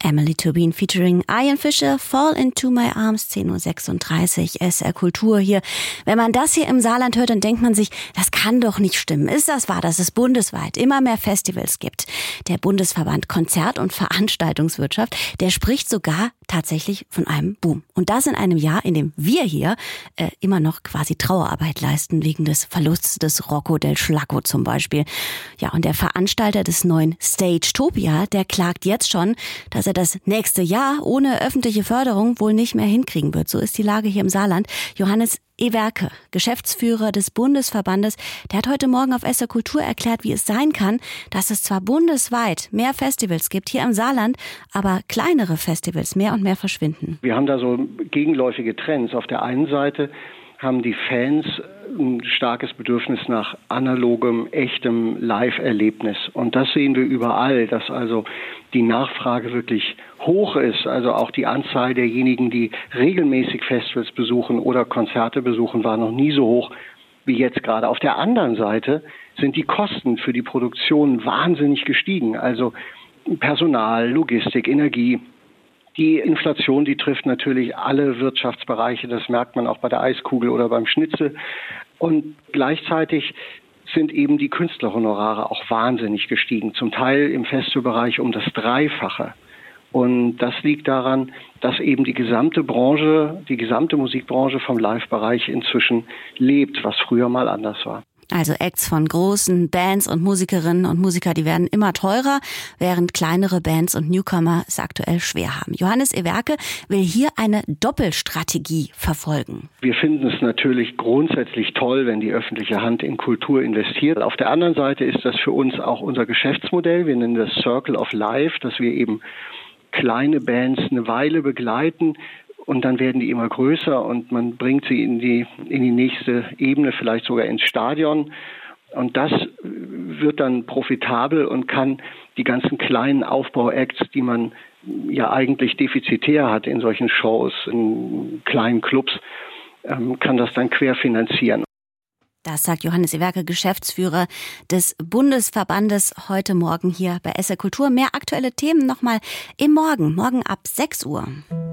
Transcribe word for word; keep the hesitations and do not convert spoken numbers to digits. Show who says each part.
Speaker 1: Emily Turbin featuring Ian Fischer, Fall into my arms, zehn Uhr sechsunddreißig, S R Kultur hier. Wenn man das hier im Saarland hört, dann denkt man sich, das kann doch nicht stimmen. Ist das wahr, dass es bundesweit immer mehr Festivals gibt? Der Bundesverband Konzert- und Veranstaltungswirtschaft, der spricht sogar tatsächlich von einem Boom. Und das in einem Jahr, in dem wir hier äh, immer noch quasi Trauerarbeit leisten, wegen des Verlusts des Rocco del Schlacco zum Beispiel. Ja, und der Veranstalter des neuen Stagetopia, der klagt jetzt schon, dass er das nächste Jahr ohne öffentliche Förderung wohl nicht mehr hinkriegen wird. So ist die Lage hier im Saarland. Johannes Ewerke, Geschäftsführer des Bundesverbandes, der hat heute Morgen auf S R Kultur erklärt, wie es sein kann, dass es zwar bundesweit mehr Festivals gibt hier im Saarland, aber kleinere Festivals mehr und mehr verschwinden.
Speaker 2: Wir haben da so gegenläufige Trends. Auf der einen Seite haben die Fans ein starkes Bedürfnis nach analogem, echtem Live-Erlebnis. Und das sehen wir überall, dass also die Nachfrage wirklich hoch ist. Also auch die Anzahl derjenigen, die regelmäßig Festivals besuchen oder Konzerte besuchen, war noch nie so hoch wie jetzt gerade. Auf der anderen Seite sind die Kosten für die Produktion wahnsinnig gestiegen. Also Personal, Logistik, Energie. Die Inflation, die trifft natürlich alle Wirtschaftsbereiche. Das merkt man auch bei der Eiskugel oder beim Schnitzel. Und gleichzeitig sind eben die Künstlerhonorare auch wahnsinnig gestiegen. Zum Teil im Festivalbereich um das Dreifache. Und das liegt daran, dass eben die gesamte Branche, die gesamte Musikbranche vom Live-Bereich inzwischen lebt, was früher mal anders war.
Speaker 1: Also Acts von großen Bands und Musikerinnen und Musiker, die werden immer teurer, während kleinere Bands und Newcomer es aktuell schwer haben. Johannes Ewerke will hier eine Doppelstrategie verfolgen.
Speaker 2: Wir finden es natürlich grundsätzlich toll, wenn die öffentliche Hand in Kultur investiert. Auf der anderen Seite ist das für uns auch unser Geschäftsmodell. Wir nennen das Circle of Life, dass wir eben kleine Bands eine Weile begleiten. Und dann werden die immer größer und man bringt sie in die, in die nächste Ebene, vielleicht sogar ins Stadion. Und das wird dann profitabel und kann die ganzen kleinen Aufbau-Acts, die man ja eigentlich defizitär hat in solchen Shows, in kleinen Clubs, kann das dann querfinanzieren.
Speaker 1: Das sagt Johannes Ewerke, Geschäftsführer des Bundesverbandes, heute Morgen hier bei S R Kultur. Mehr aktuelle Themen nochmal im Morgen, morgen ab sechs Uhr.